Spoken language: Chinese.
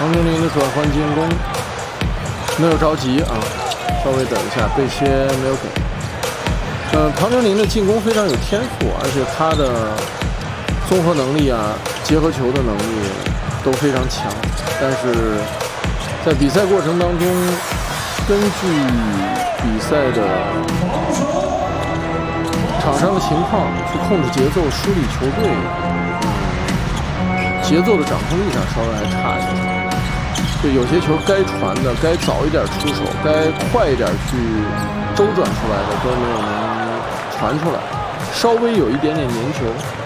唐琼林的转换进攻没有着急啊，稍微等一下，贝切没有给。唐琼林的进攻非常有天赋，而且他的综合能力啊、结合球的能力都非常强，但是在比赛过程当中，根据比赛的场上的情况去控制节奏，梳理球队，节奏的掌控力上稍微还差一点。就有些球该传的、该早一点出手、该快一点去周转出来的都没有能传出来，稍微有一点点粘球。